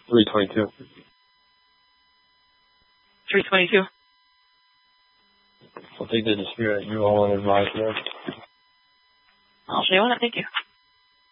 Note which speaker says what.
Speaker 1: 322.
Speaker 2: 322.
Speaker 1: I'll take the Spirit. You all want to advise there.
Speaker 2: I'll show you one. Thank you.